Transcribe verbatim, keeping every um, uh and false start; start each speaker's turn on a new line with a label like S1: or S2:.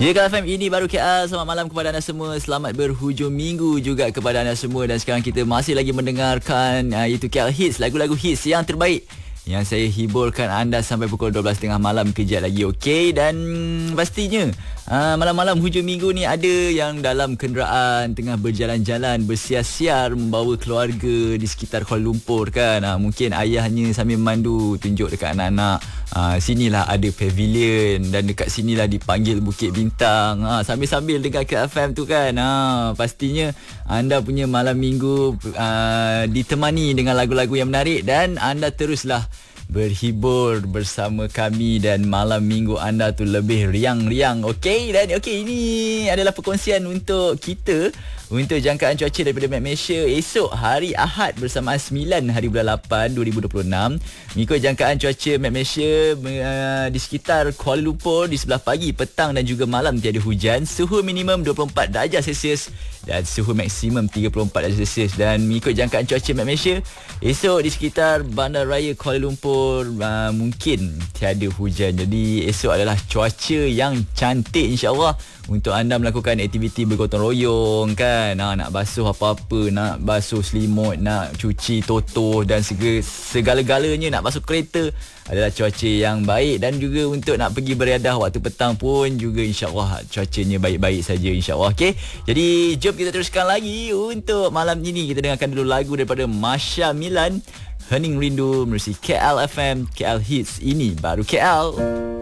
S1: Ya, K L F M, ini baru K L. Selamat malam kepada anda semua. Selamat berhujung minggu juga kepada anda semua. Dan sekarang kita masih lagi mendengarkan uh, itu K L Hits, lagu-lagu hits yang terbaik yang saya hiburkan anda sampai pukul dua belas tiga puluh malam kejap lagi, okey? Dan pastinya uh, malam-malam hujung minggu ni ada yang dalam kenderaan tengah berjalan-jalan, bersiar-siar membawa keluarga di sekitar Kuala Lumpur kan. Uh, mungkin ayahnya sambil memandu tunjuk dekat anak-anak, uh, sinilah ada pavilion dan dekat sinilah dipanggil Bukit Bintang. Uh, sambil-sambil dengar K L F M tu kan. Uh, pastinya anda punya malam minggu uh, ditemani dengan lagu-lagu yang menarik dan anda teruslah berhibur bersama kami dan malam minggu anda tu lebih riang-riang, okey? Dan okey, ini adalah perkongsian untuk kita untuk jangkaan cuaca daripada Met Malaysia esok hari Ahad bersamaan sembilan hari bulan lapan dua ribu dua puluh enam. Mengikut jangkaan cuaca Met Malaysia, uh, di sekitar Kuala Lumpur di sebelah pagi, petang dan juga malam tiada hujan, suhu minimum dua puluh empat darjah Celsius dan suhu maksimum tiga puluh empat darjah Celsius. Dan mengikut jangkaan cuaca Met Malaysia, esok di sekitar Bandaraya Kuala Lumpur Uh, mungkin tiada hujan. Jadi esok adalah cuaca yang cantik insya-Allah untuk anda melakukan aktiviti bergotong royong kan. Ha, nak basuh apa-apa, nak basuh selimut, nak cuci totoh dan segala, segala-galanya, nak basuh kereta, adalah cuaca yang baik. Dan juga untuk nak pergi beriadah waktu petang pun juga insya-Allah cuacanya baik-baik saja insya-Allah, okey? Jadi jom kita teruskan lagi untuk malam ini. Kita dengarkan dulu lagu daripada Masha Milan, Hening Rindu, menerusi K L F M, K L Hits, ini baru K L.